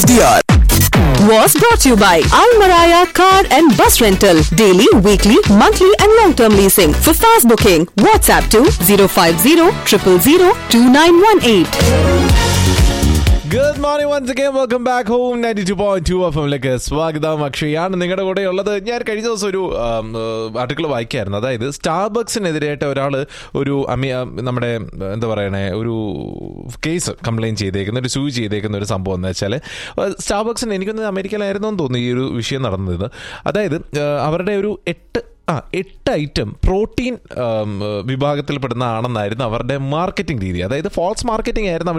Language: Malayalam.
Was brought to you by Almaraya Car and Bus Rental. Daily, weekly, monthly and long-term leasing. For fast booking, WhatsApp to 050 000 2918. Good morning once again welcome back home 92.2 എഫ്എമ്മിലേക്ക് സ്വാഗതം. അക്ഷയാണ് നിങ്ങളുടെ കൂടെ ഉള്ളത്. ഞാൻ കഴിഞ്ഞ ദിവസം ഒരു ആർട്ടിക്കിൾ വായിക്കായിരുന്നു. അതായത് സ്റ്റാർബക്സിനെതിരായിട്ട് ഒരാൾ ഒരു നമ്മുടെ എന്താ പറയണേ ഒരു കേസ് കംപ്ലയിൻറ്റ് ചെയ്തേക്കുന്ന ഒരു സൂയി ചെയ്തേക്കുന്ന ഒരു സംഭവം എന്ന് വെച്ചാൽ സ്റ്റാർബക്സിന് എനിക്കൊന്ന് അമേരിക്കയിലായിരുന്നു എന്ന് തോന്നുന്നു ഈ ഒരു വിഷയം നടന്നത്. അതായത് അവരുടെ ഒരു 8 ഐറ്റം പ്രോട്ടീൻ വിഭാഗത്തിൽപ്പെടുന്ന ആണെന്നായിരുന്നു അവരുടെ മാർക്കറ്റിംഗ് രീതി. അതായത് ഫോൾസ് മാർക്കറ്റിംഗ് ആയിരുന്നു അവർ